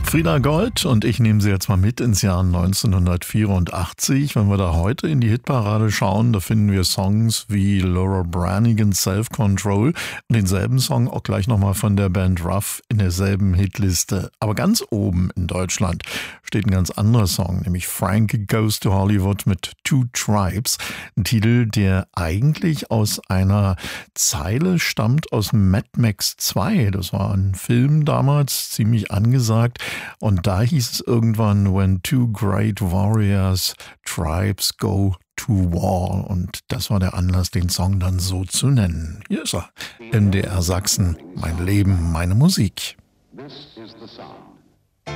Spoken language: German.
Frieda Gold und ich nehme Sie jetzt mal mit ins Jahr 1984. Wenn wir da heute in die Hitparade schauen, da finden wir Songs wie Laura Branigan's Self-Control und denselben Song auch gleich nochmal von der Band Ruff in derselben Hitliste. Aber ganz oben in Deutschland steht ein ganz anderer Song, nämlich Frank Goes to Hollywood mit Two Tribes. Ein Titel, der eigentlich aus einer Zeile stammt aus Mad Max 2. Das war ein Film damals, ziemlich angesagt. Und da hieß es irgendwann, when two great warriors tribes go to war. Und das war der Anlass, den Song dann so zu nennen. Hier ist er. NDR Sachsen. Mein Leben, meine Musik. This is the sound.